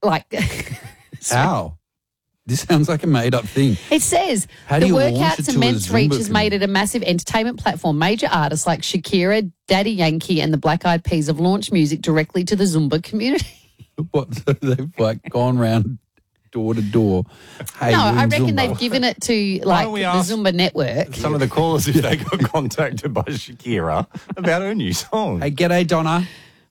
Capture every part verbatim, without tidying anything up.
like... How? This sounds like a made-up thing. It says How do the you launch workouts it to a immense reach Zumba has made it a massive entertainment platform. Major artists like Shakira, Daddy Yankee and the Black Eyed Peas have launched music directly to the Zumba community. What? So they've like gone round door to door. Hey, no, we're I in reckon Zumba. they've given it to like don't we the ask Zumba network. Some of the callers, if they got contacted by Shakira about her new song. Hey, g'day, Donna.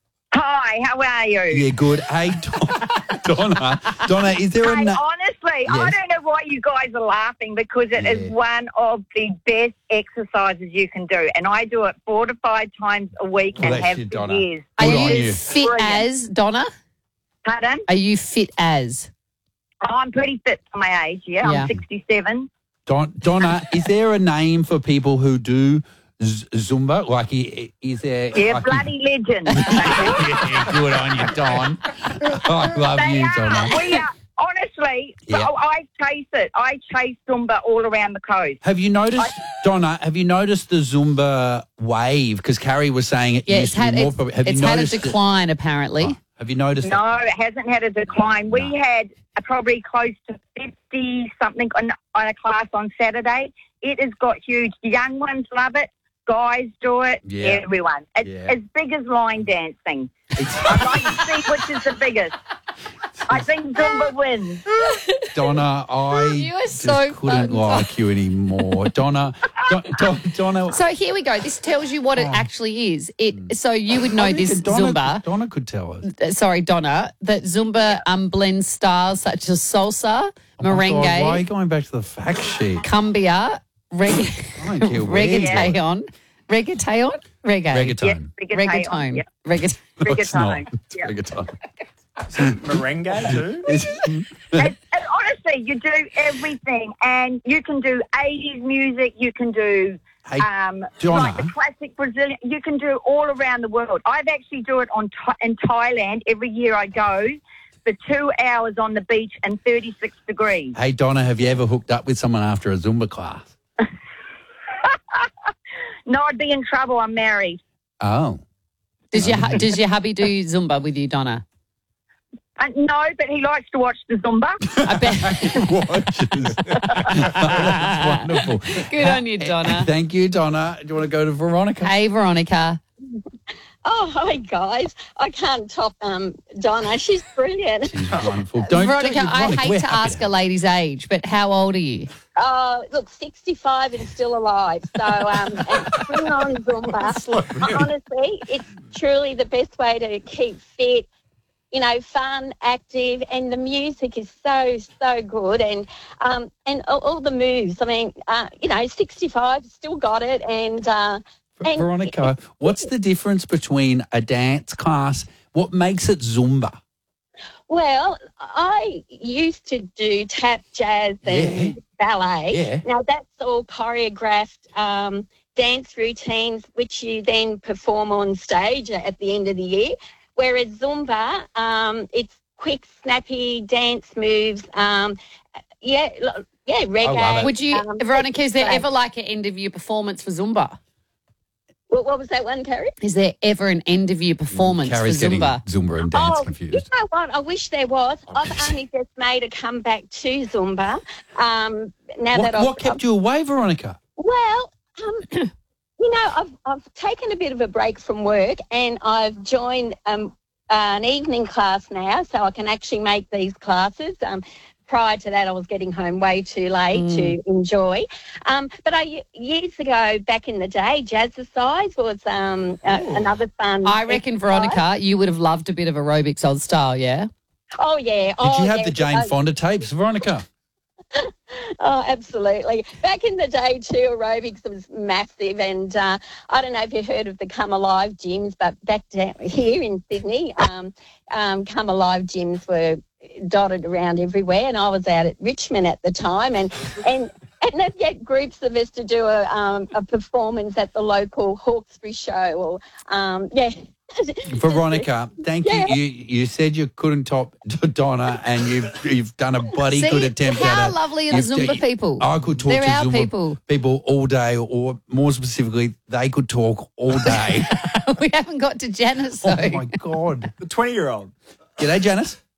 Hi, how are you? Yeah, good. Hey, Don- Donna. Donna, is there Hey, a... Na- honestly, I Yes. don't know why you guys are laughing because it Yeah. is one of the best exercises you can do. And I do it four to five times a week Well, and that's have you, for Donna. years. Are Good you, on you. fit Brilliant. as, Donna? Pardon? Are you fit as? I'm pretty fit for my age, yeah. Yeah. I'm sixty-seven. Don- Donna, is there a name for people who do z- Zumba? Like, i- is there... Yeah, like, bloody legend. Yeah, good on you, Don. I love They you, are. Donna. We are. Honestly, Yeah. so I chase it. I chase Zumba all around the coast. Have you noticed, Donna, have you noticed the Zumba wave? Because Carrie was saying it Yeah, used it's to had, be more... it's, popular. Have it's you had a noticed it? decline apparently. Oh, have you noticed it? No, it hasn't had a decline. We No. had a, probably close to fifty something on, on a class on Saturday. It has got huge. Young ones love it. Guys do it. Yeah. Everyone. It's Yeah. as big as line dancing. I'd like to see which is the biggest. I think Zumba wins. Donna, I You are just so couldn't fun. like you anymore. Donna, Don, Don, Donna... So here we go. This tells you what it actually is. It so you would know I this reckon Donna, Zumba. Donna could tell us. uh, Sorry, Donna, that Zumba um, blends styles such as salsa, Oh my God, why are you merengue, going back to the fact sheet? cumbia, reg- I don't care where you reggaeton, reggaeton, reggae, Reggaeton. Yes, reggaeton, Yeah. reggaeton. No, it's not. Reggaeton. It's Yeah. reggaeton. Merengue too? And, and honestly, you do everything, and you can do eighties music. You can do Hey, um, Donna. like the classic Brazilian. You can do all around the world. I've actually do it on Tha- in Thailand every year. I go for two hours on the beach and thirty-six degrees. Hey, Donna, have you ever hooked up with someone after a Zumba class? No, I'd be in trouble. I'm married. Oh. Does your hu- does your hubby do Zumba with you, Donna? Uh, no, but he likes to watch the Zumba. I bet. Watches. That's wonderful. Good on you, Donna. Thank you, Donna. Do you want to go to Veronica? Hey, Veronica. Oh, hi, guys. I can't top um, Donna. She's brilliant. She's wonderful. Don't, Veronica, don't, I Veronica, we're hate to happy ask a have lady's age, but how old are you? Uh, look, sixty-five and still alive. So, um, and bring on Zumba. Honestly, it's truly the best way to keep fit, you know, fun, active, and the music is so, so good. And um, and all, all the moves. I mean, uh, you know, sixty-five, still got it. And, uh, and Veronica, what's the difference between a dance class? What makes it Zumba? Well, I used to do tap, jazz, and Yeah. ballet. Yeah. Now that's all choreographed um, dance routines, which you then perform on stage at the end of the year. Whereas Zumba, um, it's quick, snappy dance moves. Um, yeah, lo- yeah, reggae. love it. Would you, um, Veronica, is there great. ever like an end of year performance for Zumba? What, what was that one, Carrie? Is there ever an end of year performance Carrie's for getting Zumba? Zumba and dance oh, confused. you know what? I wish there was. I've only just made a comeback to Zumba. Um, now What, that I've, what kept you away, Veronica? Well, um, you know, I've, I've taken a bit of a break from work and I've joined um, an evening class now so I can actually make these classes. Um, prior to that, I was getting home way too late Mm. to enjoy. Um, but I, years ago, back in the day, Jazzercise was um, uh, another fun. I reckon, exercise. Veronica, you would have loved a bit of aerobics old style, yeah? Oh, yeah. Did oh, you have yeah. the Jane Oh, Fonda tapes, Veronica? Oh, absolutely. Back in the day, too, aerobics was massive. And uh, I don't know if you've heard of the Come Alive gyms, but back down here in Sydney, um, um, Come Alive gyms were dotted around everywhere. And I was out at Richmond at the time. And, and, and they'd get groups of us to do a, um, a performance at the local Hawkesbury show. Or, um, yeah. Veronica, thank Yeah. you. You you said you couldn't top Donna, and you've you've done a bloody See, good attempt how at it. lovely are the You've- Zumba people? I could talk They're to our Zumba people. people all day, or more specifically, they could talk all day. We haven't got to Janice, oh though. my God! The twenty-year-old. G'day, Janice.